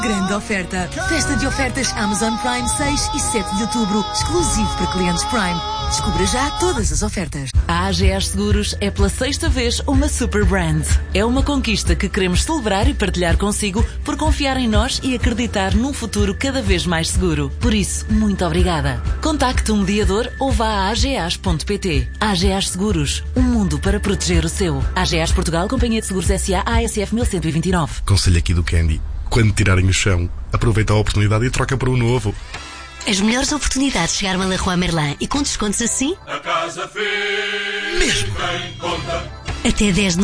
Grande oferta. Festa de ofertas Amazon Prime 6 e 7 de outubro. Exclusivo para clientes Prime. Descubra já todas as ofertas. A AGAs Seguros é pela 6ª vez uma super brand. É uma conquista que queremos celebrar e partilhar consigo por confiar em nós e acreditar num futuro cada vez mais seguro. Por isso, muito obrigada. Contacte um mediador ou vá a agas.pt. AGAs Seguros. Um mundo para proteger o seu. AGAs Portugal, Companhia de Seguros S.A. ASF 1129. Conselho aqui do Candy. Quando tirarem o chão, aproveita a oportunidade e troca para o novo. As melhores oportunidades chegaram a Leroy Merlin e com descontos assim? A casa fez mesmo em conta. Até 10 de